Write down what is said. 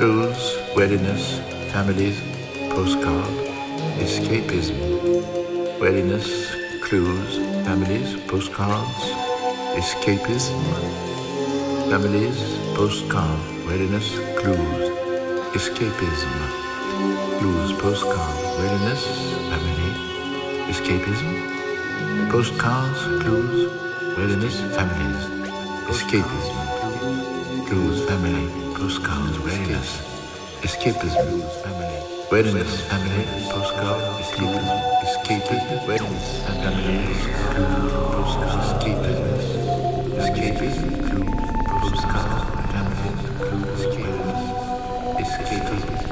Clues, readiness, families, postcard, escapism. Readiness, clues, families, postcards, escapism. Families, postcard, readiness, clues, escapism. Clues, postcard, readiness, family, escapism. Postcards, clues, readiness, families, escapism. Clues, family, postcards, readiness, escapism, family, readiness, family, postcard, escapism, readiness, family, clues, postcards, escapism, clues, postcard, family, clues, escapism, escapism.